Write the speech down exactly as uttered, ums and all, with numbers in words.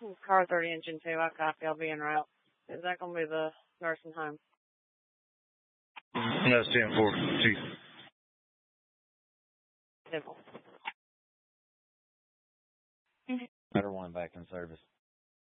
Car thirty engine two, I copy. I'll be en route. Is that going to be the nursing home? That's ten four, Chief. Simple. Better one back in service.